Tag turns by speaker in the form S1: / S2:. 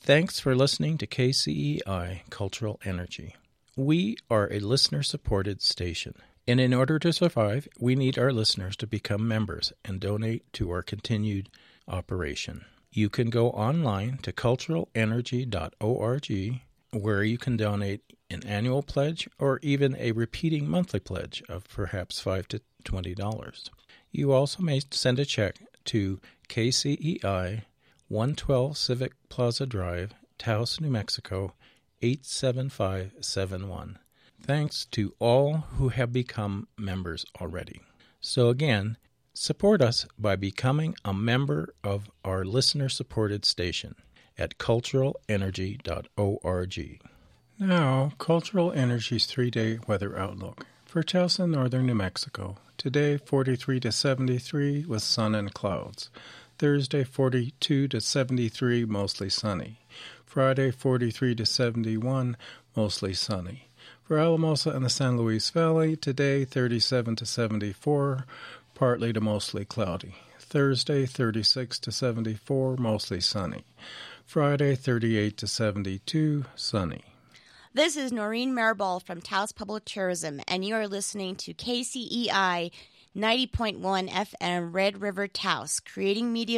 S1: Thanks for listening to KCEI Cultural Energy. We are a listener-supported station, and in order to survive, we need our listeners to become members and donate to our continued operation. You can go online to culturalenergy.org, where you can donate an annual pledge or even a repeating monthly pledge of perhaps $5 to $20. You also may send a check to KCEI 112 Civic Plaza Drive, Taos, New Mexico, 87571. Thanks to all who have become members already. So again, support us by becoming a member of our listener-supported station at culturalenergy.org. Now, Cultural Energy's 3-day weather outlook. For Towson, northern New Mexico, today 43 to 73 with sun and clouds. Thursday 42 to 73, mostly sunny. Friday 43 to 71, mostly sunny. For Alamosa and the San Luis Valley, today 37 to 74, partly to mostly cloudy. Thursday 36 to 74, mostly sunny. Friday 38 to 72, sunny.
S2: This is Noreen Marable from Taos Public Tourism, and you are listening to KCEI 90.1 FM Red River Taos, creating media